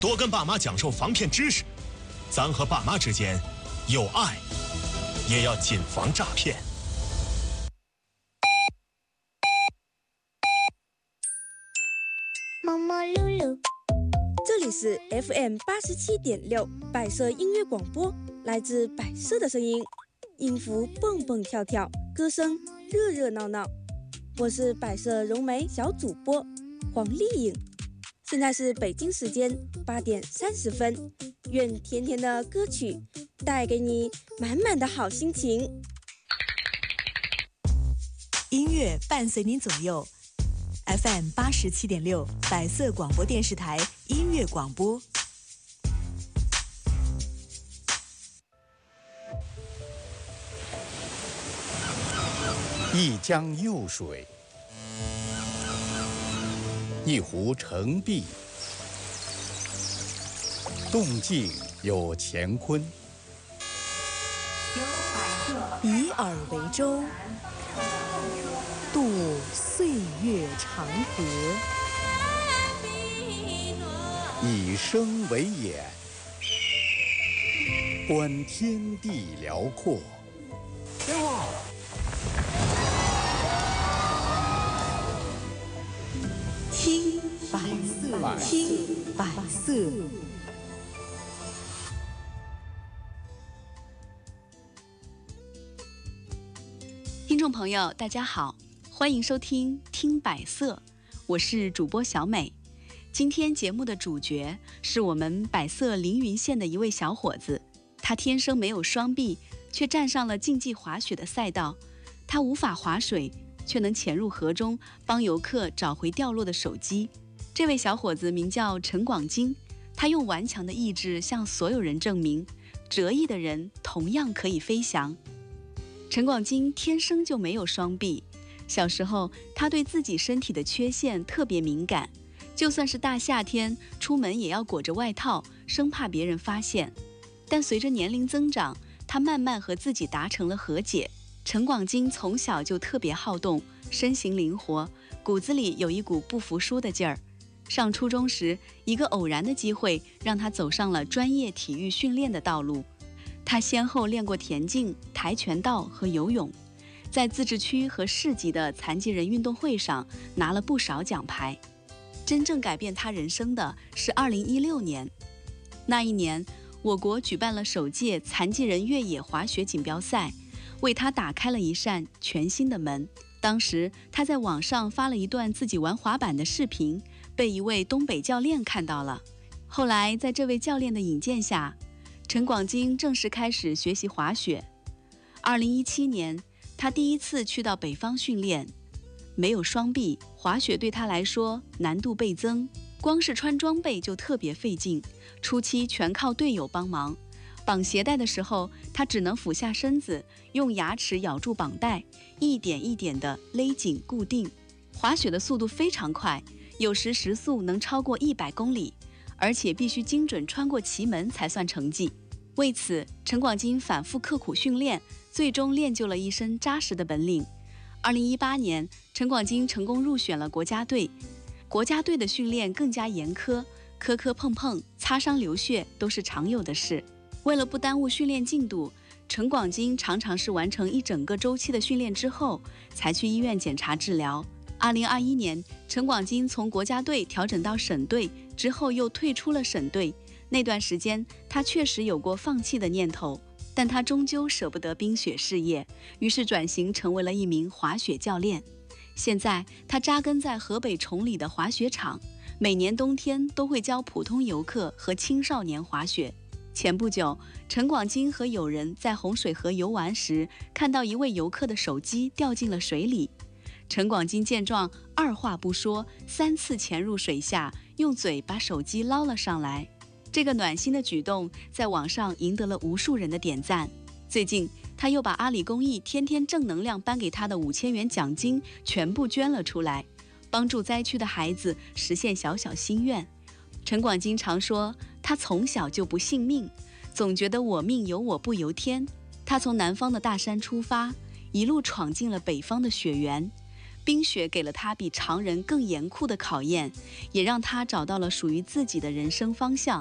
多跟爸妈讲授防骗知识，咱和爸妈之间有爱，也要谨防诈骗。 妈妈露露， 这里是 FM87.6百色音乐广播，来自百色的声音，音符蹦蹦跳跳，歌声热热闹闹。我是百色融媒小主播黄丽颖，现在是北京时间8点30分，愿甜甜的歌曲带给你满满的好心情。 音乐伴随您左右。FM87.6百色广播电视台音乐广播。 一江幼水，一湖澄碧，动静有乾坤。 以尔为舟，渡岁月长河； 以声为眼，观天地辽阔。 听百色，听百色。 听众朋友，大家好，欢迎收听《听百色》，我是主播小美。今天节目的主角是我们百色凌云县的一位小伙子，他天生没有双臂，却站上了竞技滑雪的赛道。他无法划水，却能潜入河中，帮游客找回掉落的手机。这位小伙子名叫陈广金，他用顽强的意志向所有人证明，折翼的人同样可以飞翔。陈广金天生就没有双臂，小时候他对自己身体的缺陷特别敏感，就算是大夏天出门也要裹着外套，生怕别人发现。但随着年龄增长，他慢慢和自己达成了和解。陈广金从小就特别好动，身形灵活，骨子里有一股不服输的劲儿。上初中时，一个偶然的机会让他走上了专业体育训练的道路。他先后练过田径、跆拳道和游泳，在自治区和市级的残疾人运动会上拿了不少奖牌。真正改变他人生的是2016年，那一年，我国举办了首届残疾人越野滑雪锦标赛，为他打开了一扇全新的门。当时他在网上发了一段自己玩滑板的视频，被一位东北教练看到了。后来在这位教练的引荐下，陈广金正式开始学习滑雪。2017年，他第一次去到北方训练。没有双臂，滑雪对他来说难度倍增，光是穿装备就特别费劲，初期全靠队友帮忙。绑鞋带的时候，他只能俯下身子，用牙齿咬住绑带，一点一点地勒紧固定。滑雪的速度非常快，有时时速能超过100公里，而且必须精准穿过旗门才算成绩。为此，陈广金反复刻苦训练，最终练就了一身扎实的本领。2018年，陈广金成功入选了国家队。国家队的训练更加严苛，磕磕碰碰、擦伤流血都是常有的事。为了不耽误训练进度，陈广金常常是完成一整个周期的训练之后，才去医院检查治疗。2021年，陈广金从国家队调整到省队，之后又退出了省队。那段时间，他确实有过放弃的念头，但他终究舍不得冰雪事业，于是转型成为了一名滑雪教练。现在，他扎根在河北崇礼的滑雪场，每年冬天都会教普通游客和青少年滑雪。前不久，陈广金和友人在洪水河游玩时，看到一位游客的手机掉进了水里。陈广金见状，二话不说，3次潜入水下，用嘴把手机捞了上来。这个暖心的举动在网上赢得了无数人的点赞。最近，他又把阿里公益天天正能量颁给他的5000元奖金全部捐了出来，帮助灾区的孩子实现小小心愿。陈广金常说，他从小就不信命，总觉得我命由我不由天。他从南方的大山出发，一路闯进了北方的雪原， 冰雪给了他比常人更严酷的考验，也让他找到了属于自己的人生方向。